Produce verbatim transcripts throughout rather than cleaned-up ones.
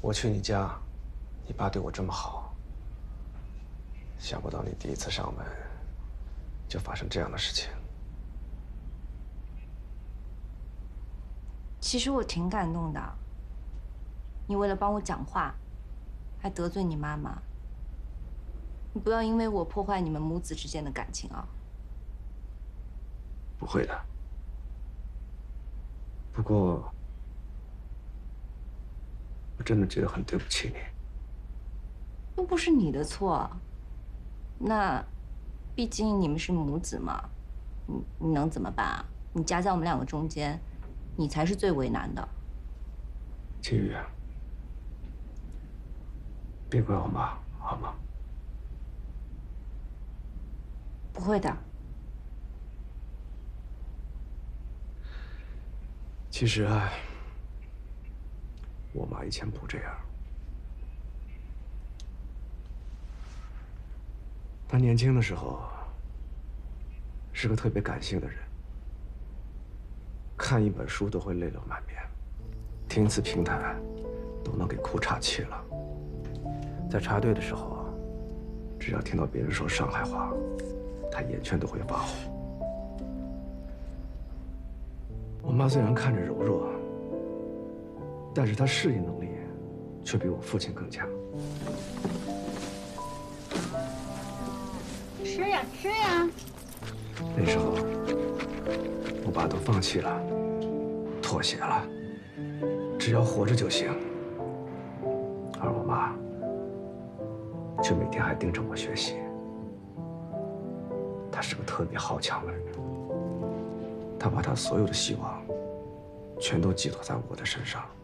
我去你家，你爸对我这么好，想不到你第一次上门就发生这样的事情。 其实我挺感动的，你为了帮我讲话，还得罪你妈妈。你不要因为我破坏你们母子之间的感情啊！ 不会的，不过我真的觉得很对不起你。 又不是你的错，那毕竟你们是母子嘛，你你能怎么办啊？你夹在我们两个中间，你才是最为难的。 秦宇，别怪我妈，好吗？ 不会的。 其实啊，我妈以前不这样。她年轻的时候是个特别感性的人，看一本书都会泪流满面，听一次评弹都能给哭岔气了。在插队的时候，只要听到别人说上海话，她眼圈都会发红。我妈虽然看着柔弱，但是她适应能力却比我父亲更强。 吃呀吃呀！ 那时候，我爸都放弃了，妥协了，只要活着就行。而我妈却每天还盯着我学习。她是个特别好强的人，她把她所有的希望全都寄托在我的身上。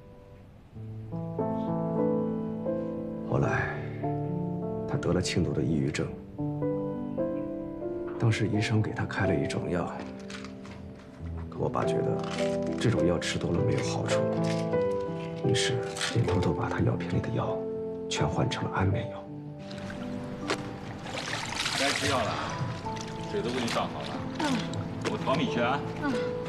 后来，她得了轻度的抑郁症。当时医生给他开了一种药，可我爸觉得这种药吃多了没有好处，于是便偷偷把他药瓶里的药全换成了安眠药。 该吃药了，水都给你倒好了。嗯，我调米去啊。嗯。